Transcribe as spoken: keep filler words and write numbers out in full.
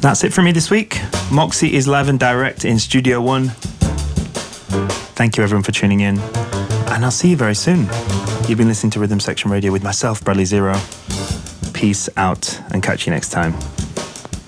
That's it for me this week. Moxie is live and direct in Studio One. Thank you everyone for tuning in, and I'll see you very soon. You've been listening to Rhythm Section Radio with myself, Bradley Zero. Peace out, and catch you next time.